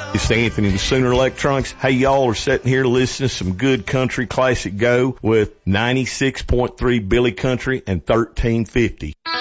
It's Anthony, the Sooner Electronics. Hey, y'all are sitting here listening to some good country classic go with 96.3 Billy Country and 1350.